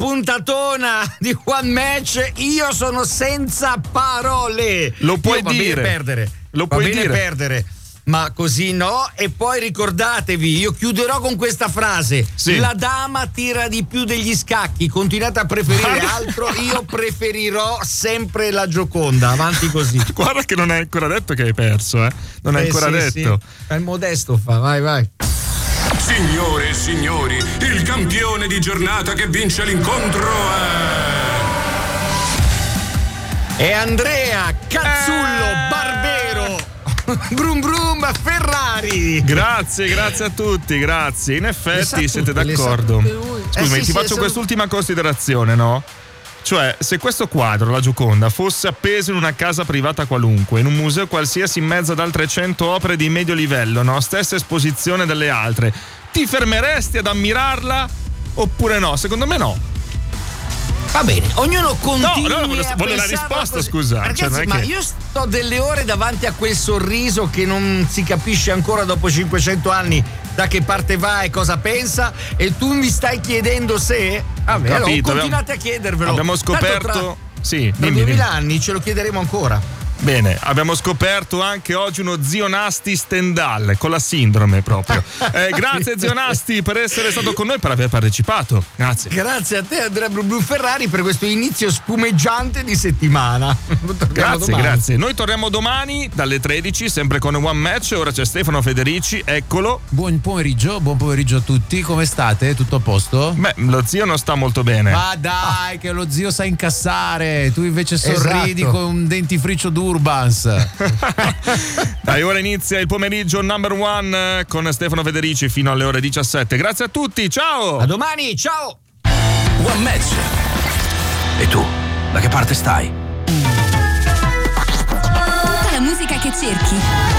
puntatona di One Match, io sono senza parole. Lo puoi Va dire. bene perdere. Lo puoi dire. Perdere. Ma così no, e poi ricordatevi, io chiuderò con questa frase: sì. La dama tira di più degli scacchi, continuate a preferire altro, io preferirò sempre la Gioconda, avanti così. Guarda che non è ancora detto che hai perso, non è ancora detto. Sì. È il modesto fa, vai. Signore e signori, il campione di giornata che vince l'incontro è Andrea Cazzullo Barbero. Brum brum Ferrari. Grazie a tutti, grazie. In effetti siete d'accordo. Scusami, ti faccio quest'ultima considerazione, no? Cioè, se questo quadro, la Gioconda, fosse appeso in una casa privata qualunque, in un museo qualsiasi in mezzo ad altre 100 opere di medio livello, no? Stessa esposizione delle altre, ti fermeresti ad ammirarla oppure no? Secondo me no. Va bene, ognuno continui voglio la risposta, scusa. Ragazzi, ma io sto delle ore davanti a quel sorriso che non si capisce ancora dopo 500 anni da che parte va e cosa pensa, e tu mi stai chiedendo se... Allora, continuate a chiedervelo. Abbiamo scoperto... Tra 2000 anni ce lo chiederemo ancora. Bene, abbiamo scoperto anche oggi uno zio Nasti Stendhal con la sindrome proprio. Grazie zio Nasti per essere stato con noi, per aver partecipato. Grazie a te Andrea Blu Ferrari per questo inizio spumeggiante di settimana. Grazie. Noi torniamo domani dalle 13 sempre con One Match. Ora c'è Stefano Federici, eccolo. Buon pomeriggio a tutti, come state? Tutto a posto? Beh, lo zio non sta molto bene. Ma dai, che lo zio sa incassare, tu invece sorridi con un dentifricio Urbans. Dai, ora inizia il pomeriggio number one con Stefano Federici fino alle ore 17. Grazie a tutti, ciao! A domani, ciao! One Match. E tu, da che parte stai? Tutta la musica che cerchi.